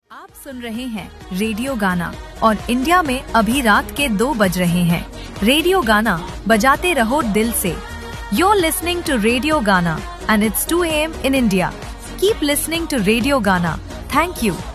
आप सुन रहे हैं रेडियो गाना और इंडिया में अभी रात के 2 बज रहे हैं। रेडियो गाना बजाते रहो दिल से। You're listening to Radio Gana and it's 2 a.m. in India. Keep listening to Radio Gana. Thank you.